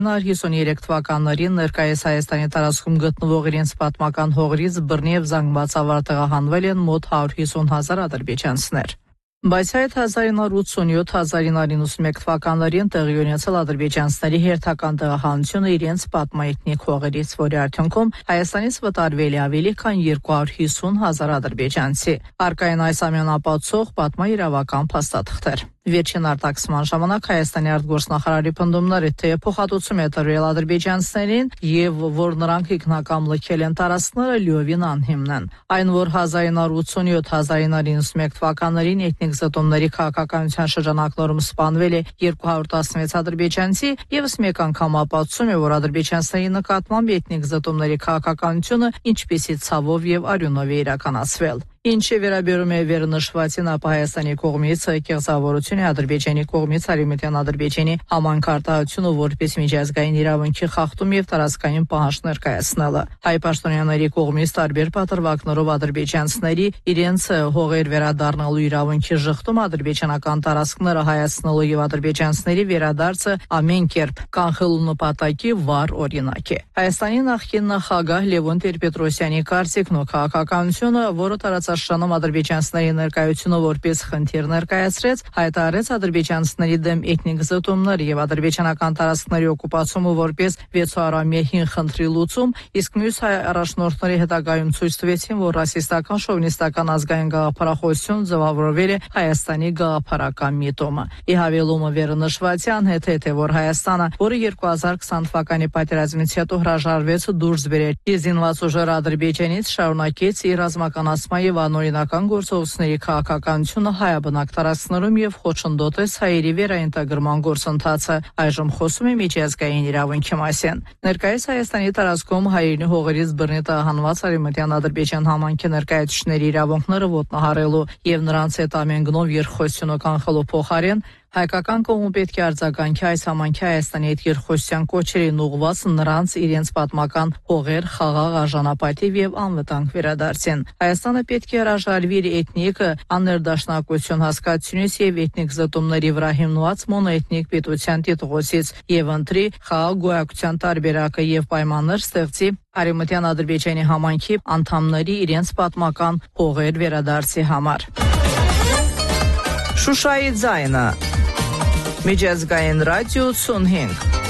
53 թվականներին ներկայիս Հայաստանի տարածքում գտնվող իրենց պատմական հողերից բռնի եւ զանգվածավոր տեղահանվել են մոտ 150,000 ադրբեջանցիներ։ Բայց այդ 1987-1991 թվականներին տեղի ունեցել ադրբեջանցիների հերթական տեղահանությունը իրենց պատմաեթնիկ հողերից, որի արդյունքում Հայաստանից վտարվել է ավելի քան 250,000 ադրբեջանցի։ Արկային այս ամենապատսող պատմաիրավական փաստաթղթեր։ Վերջին արտաքսման ժամանակ Հայաստանի արտգործնախարարի պնդումները, թե փոխհատուցում է տրվել ադրբեջանցիներին եւ որ նրանք ինքնակամ լքել են տարածքները, լիովին անհիմն են։ Այն, որ 1987-1991 թվականներին էթնիկ զտումների քաղաքականության շրջանակներում սպանվել է 216 ադրբեջանցի, եւս մեկ անգամ ապացուցում է, որ ադրբեջանցիների նկատմամբ էթնիկ զտումների քաղաքականությունը ինչպիսի ցավով եւ արյունով է իրականացվել։ Ինչը վերաբերում է վերնշվածին, ապա Հայաստանի կողմից կեղծավորությունը Ադրբեջանի կողմից Արևմտյան Ադրբեջանի համանքարտահայտությունը որպես միջազգային իրավունքի խախտում եւ տարածքային պահանջ ներկայացնելը։ Հայ պաշտոնյաների կողմից տարբեր պատրվակներով ադրբեջանցիների իրենց հողեր վերադառնալու իրավունքի շղթում ադրբեջանական տարածքները հայացնելու եւ ադրբեջանցիների վերադարձը ամեն կերպ կանխելու նպատակի վառ օրինակ է։ Հայաստանի նախկին նախագահ Լևոն Տեր-Պետրոսյանի կարծիքն ու քաղաքականությունը, որը Շրջանում ադրբեջանցիների ներկայությունը որպես խնդիր ներկայացրեց, հայտարարեց ադրբեջանցիների դեմ էթնիկ զտումներ եւ ադրբեջանական տարածքների օկուպացումը որպես 600-ամյա հին խնդրի լուծում, իսկ մյուս հայ առաջնորդների հետագայում ցույց տվեցին, որ ռասիստական շովինիստական ազգային գաղափարախոսություն ձևավորվել է Հայաստանի գաղափարական միտումը։ Ի հավելումը վերնշվածյան հետ է, որ Հայաստանը, որը 2020 թվականի պատերազմից հետո հրաժարվեց դուրս բերել զինված ուժերը Ադրբեջանից, շարունակեց իր ռազմականացման եւ անօրինական գործողությունների քաղաքականությունը հայաբնակ տարածքներում եւ խոչընդոտեց հայերի վերաինտեգրման գործընթացը, այժմ խոսում է միջազգային իրավունքի մասին։ Ներկայիս Հայաստանի տարածքում հայերենի հողերից բռնի տեղահանված Արևմտյան Ադրբեջան համայնքի ներկայացուցիչների իրավունքները ոտնահարելու եւ նրանց հետ ամեն գնով երկխոսությունը կանխելու փոխարեն հայկական կողմը պետք է արձագանքի այս համայնքի Հայաստանի հետ երկխոսության կոչերին ուղղված նրանց իրենց պատմական հողեր խաղաղ արժանապատիվ եւ անվտանգ վերադարձին։ Հայաստանը պետք է հրաժարվի իր էթնիկ աներդաշնակություն հասկացությունից եւ էթնիկ զտումների վրա հիմնված մոնոէթնիկ պետության տիտղոսից եւ ընտրի խաղաղ գոյակցության տարբերակը եւ պայմաններ ստեղծի Արևմտյան Ադրբեջանի համայնքի անդամների իրենց պատմական հողեր վերադարձի համար։ Շուշայի ձայնը Միջազգային ռադիո 85